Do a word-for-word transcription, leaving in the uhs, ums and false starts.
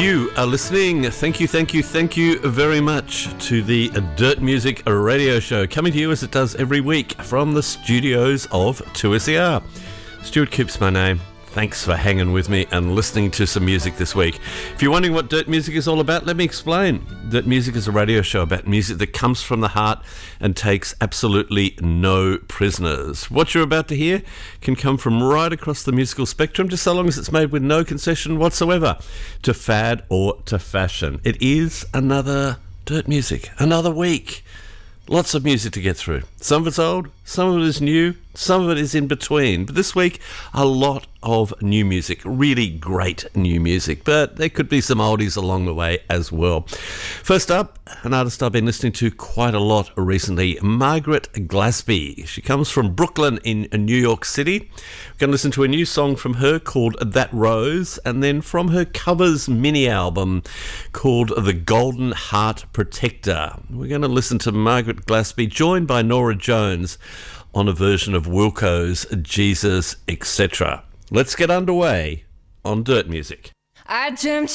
You are listening. Thank you, thank you, thank you very much to the Dirt Music Radio Show, coming to you as it does every week from the studios of two S E R. Stuart Coope's my name. Thanks for hanging with me and listening to some music this week. If you're wondering what Dirt Music is all about, let me explain. Dirt Music is a radio show about music that comes from the heart and takes absolutely no prisoners. What you're about to hear can come from right across the musical spectrum, just so long as it's made with no concession whatsoever to fad or to fashion. It is another Dirt Music, another week. Lots of music to get through. Some of it's old, some of it is new, some of it is in between. But this week, a lot of new music, really great new music. But there could be some oldies along the way as well. First up, an artist I've been listening to quite a lot recently, Margaret Glasby. She comes from Brooklyn in New York City. We're going to listen to a new song from her called That Rose, and then from her covers mini album called The Golden Heart Protector. We're going to listen to Margaret Glasby, joined by Nora Jones, on a version of Wilco's Jesus, et cetera. Let's get underway on Dirt Music. I dreamt